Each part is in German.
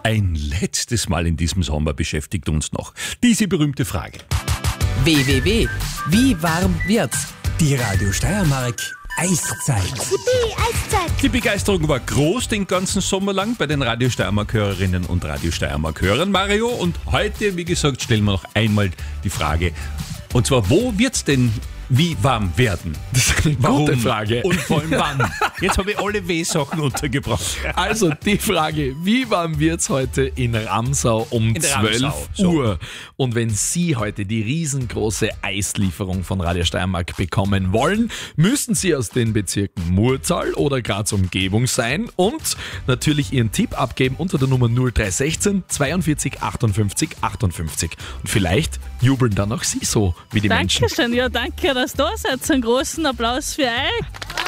Ein letztes Mal in diesem Sommer beschäftigt uns noch diese berühmte Frage. www. Wie warm wird's? Die Radio Steiermark Eiszeit. Yippie, Eiszeit. Die Begeisterung war groß den ganzen Sommer lang bei den Radio Steiermark-Hörerinnen und Radio Steiermark-Hörern, Mario. Und heute, wie gesagt, stellen wir noch einmal die Frage, und zwar, wo wird's denn wie warm werden? Das ist eine gute Frage. Und vor allem wann? Jetzt habe ich alle W-Sachen untergebracht. Also die Frage, wie warm wird's heute in Ramsau um 12 Uhr? Und wenn Sie heute die riesengroße Eislieferung von Radio Steiermark bekommen wollen, müssen Sie aus den Bezirken Murtal oder Graz Umgebung sein und natürlich Ihren Tipp abgeben unter der Nummer 0316 42 58 58. Und vielleicht jubeln dann auch Sie so wie die Menschen. Dankeschön, ja danke, dass du da seid. Einen großen Applaus für euch.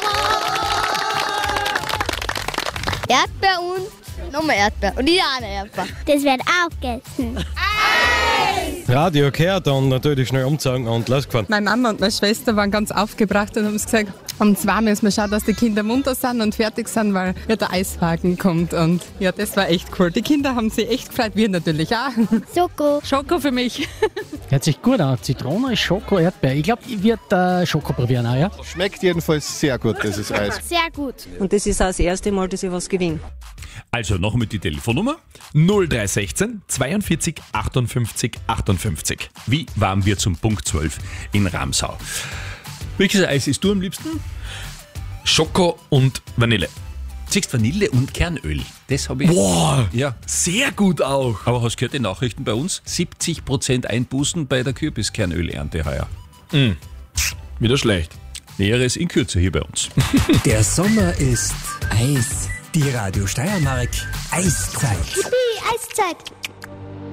Erdbeer und nochmal Erdbeer. Und ich auch eine Erdbeer. Das wird aufgegessen. Radio gehört und natürlich schnell umgezogen und losgefahren. Meine Mama und meine Schwester waren ganz aufgebracht und haben gesagt, um 2 müssen wir schauen, dass die Kinder munter sind und fertig sind, weil ja der Eiswagen kommt. Und ja, das war echt cool. Die Kinder haben sich echt gefreut, wir natürlich auch. Schoko für mich. Hört sich gut an. Zitrone, Schoko, Erdbeer. Ich glaube, ich werde Schoko probieren auch, ja? Schmeckt jedenfalls sehr gut, dieses Eis. Sehr gut. Und das ist auch das erste Mal, dass ich was gewinne. Also noch mit die Telefonnummer. 0316 42 58 58. Wie warm wird's um Punkt 12 in Ramsau? Welches Eis isst du am liebsten? Schoko und Vanille. Siehst Vanille und Kernöl. Das habe ich. Boah, Ja. sehr gut auch. Aber hast du gehört die Nachrichten bei uns? 70% Einbußen bei der Kürbiskernölernte heuer. Wieder schlecht. Näheres in Kürze hier bei uns. Der Sommer ist Eis. Die Radio Steiermark Eiszeit. Yippie, Eiszeit.